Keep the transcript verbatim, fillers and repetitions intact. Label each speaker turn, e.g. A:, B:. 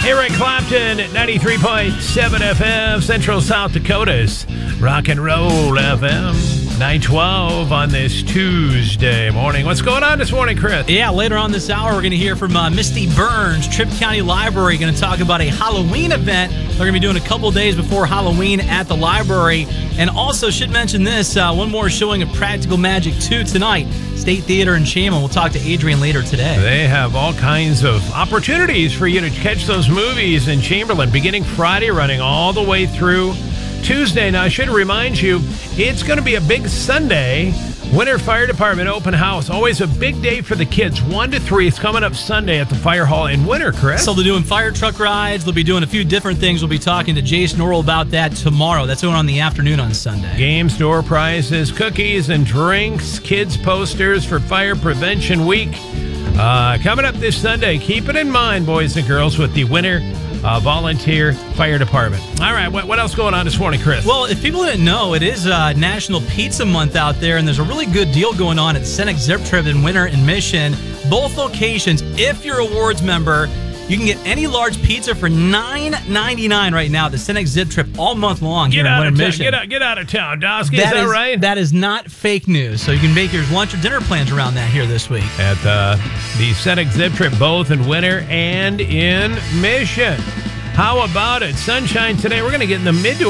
A: Eric Clapton at ninety-three point seven F M, Central South Dakota's Rock and Roll F M. nine twelve on this Tuesday morning. What's going on this morning, Chris?
B: Yeah, later on this hour, we're going to hear from uh, Misty Burns, Tripp County Library, going to talk about a Halloween event they're going to be doing a couple days before Halloween at the library. And also, should mention this, uh, one more showing of Practical Magic two tonight, State Theater in Shaman. We'll talk to Adrian later today.
A: They have all kinds of opportunities for you to catch those movies in Chamberlain, beginning Friday, running all the way through Tuesday. Now, I should remind you, it's going to be a big Sunday. Winter Fire Department open house. Always a big day for the kids. one to three. It's coming up Sunday at the Fire Hall in Winter, Chris.
B: So they're doing fire truck rides. They'll be doing a few different things. We'll be talking to Jason Orrell about that tomorrow. That's going on in the afternoon on Sunday.
A: Games, door prizes, cookies and drinks, kids posters for Fire Prevention Week. Uh, coming up this Sunday. Keep it in mind, boys and girls, with the Winter Uh, Volunteer Fire Department. All right, what, what else going on this morning, Chris?
B: Well, if people didn't know, it is uh, National Pizza Month out there, and there's a really good deal going on at Senex Zip Trip in Winter and Mission. Both locations, if you're a Awards member, you can get any large pizza for nine ninety-nine right now at the Senex Zip Trip all month long
A: get
B: here in
A: out
B: Winter
A: of
B: Mission.
A: Get out, get out of town, Dosky. Is that
B: is,
A: right?
B: That is not fake news. So you can make your lunch or dinner plans around that here this week.
A: At uh, the Senex Zip Trip, both in Winter and in Mission. How about it? Sunshine today. We're going to get in the mid to